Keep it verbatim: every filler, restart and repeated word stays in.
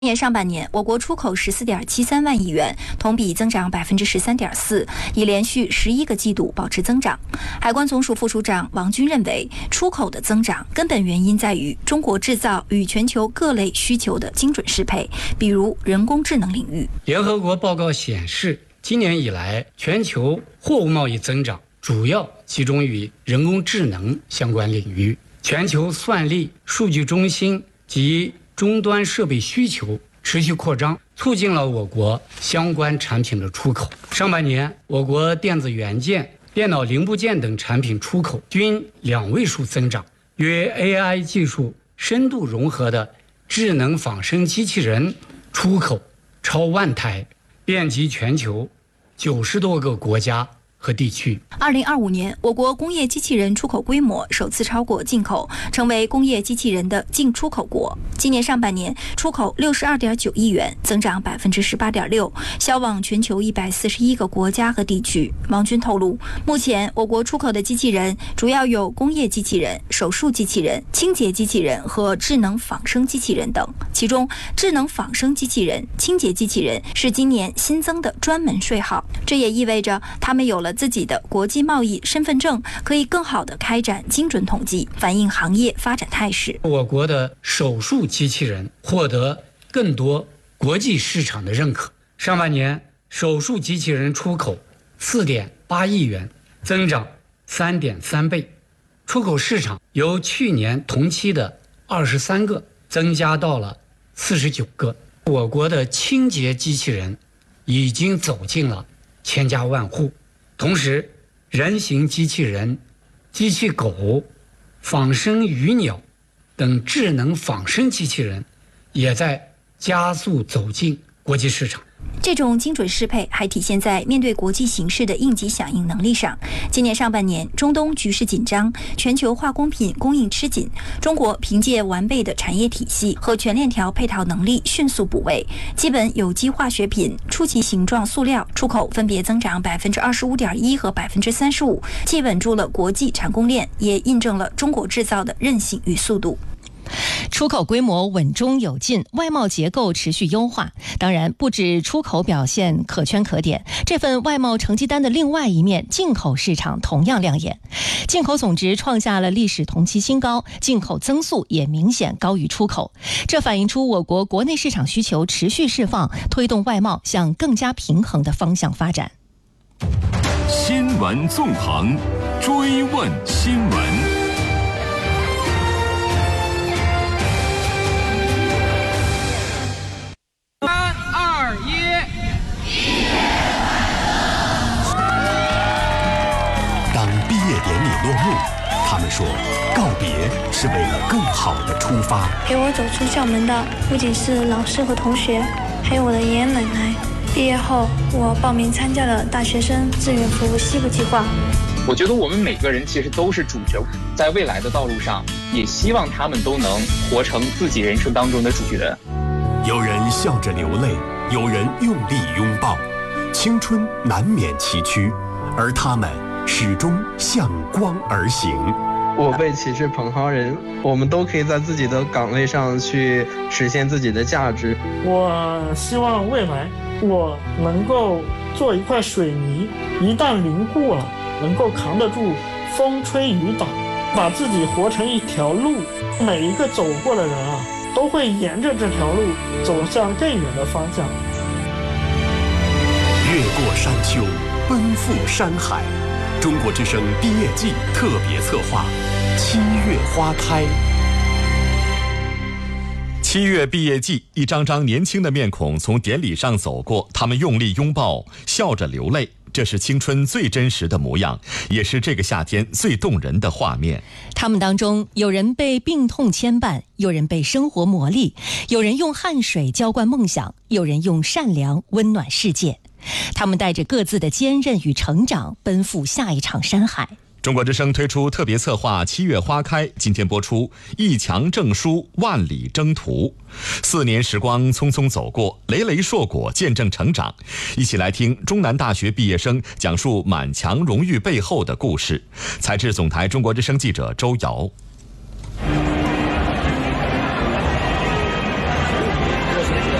今年上半年，我国出口十四点七三万亿元，同比增长百分之十三点四，已连续十一个季度保持增长。海关总署副署长王军认为，出口的增长根本原因在于中国制造与全球各类需求的精准适配，比如人工智能领域。 联合国报告显示，今年以来，全球货物贸易增长主要集中于人工智能相关领域，全球算力、数据中心及终端设备需求持续扩张，促进了我国相关产品的出口。上半年，我国电子元件、电脑零部件等产品出口均两位数增长，与 A I 技术深度融合的智能仿生机器人出口超万台，遍及全球九十多个国家和地区。 二零二五年，我国工业机器人出口规模首次超过进口，成为工业机器人的净出口国。今年上半年，出口六十二点九亿元，增长百分之十八点六，销往全球一百四十一个国家和地区。王军透露，目前我国出口的机器人主要有工业机器人、手术机器人、清洁机器人和智能仿生机器人等。其中，智能仿生机器人、清洁机器人是今年新增的专门税号，这也意味着他们有了自己的国际贸易身份证，可以更好地开展精准统计，反映行业发展态势。 我国的手术机器人获得更多国际市场的认可。上半年，手术机器人出口四点八亿元，增长三点三倍，出口市场由去年同期的二十三个增加到了四十九个。我国的清洁机器人已经走进了千家万户。同时，人形机器人、机器狗、仿生鱼鸟等智能仿生机器人也在加速走进国际市场。 这种精准适配还体现在面对国际形势的应急响应能力上。今年上半年，中东局势紧张，全球化工品供应吃紧，中国凭借完备的产业体系和全链条配套能力迅速补位，基本有机化学品、初级形状塑料出口分别增长百分之二十五点一和百分之三十五，既稳住了国际产供链，也印证了中国制造的韧性与速度。 出口规模稳中有进，外贸结构持续优化。当然，不止出口表现可圈可点，这份外贸成绩单的另外一面，进口市场同样亮眼。进口总值创下了历史同期新高，进口增速也明显高于出口。这反映出我国国内市场需求持续释放，推动外贸向更加平衡的方向发展。 新闻纵横，追问新闻。 典礼落幕，他们说告别是为了更好的出发。 陪我走出校门的不仅是老师和同学，还有我的爷爷奶奶。毕业后，我报名参加了大学生志愿服务西部计划。 我觉得我们每个人其实都是主角，在未来的道路上，也希望他们都能活成自己人生当中的主角。 有人笑着流泪，有人用力拥抱，青春难免崎岖，而他们始终向光而行。 我辈岂是蓬蒿人，我们都可以在自己的岗位上去实现自己的价值。 我希望未来我能够做一块水泥，一旦凝固了，能够扛得住风吹雨打，把自己活成一条路。每一个走过的人啊，都会沿着这条路走向更远的方向。 越过山丘，奔赴山海。中国之声毕业季特别策划，七月花开。 七月毕业季，一张张年轻的面孔从典礼上走过，他们用力拥抱，笑着流泪。这是青春最真实的模样，也是这个夏天最动人的画面。 他们当中，有人被病痛牵绊，有人被生活磨砺，有人用汗水浇灌梦想，有人用善良温暖世界。他们带着各自的坚韧与成长，奔赴下一场山海。 中国之声推出特别策划《七月花开》，今天播出《一墙证书，万里征途》。四年时光匆匆走过，累累硕果见证成长。一起来听中南大学毕业生讲述满墙荣誉背后的故事。采制总台中国之声记者周瑶。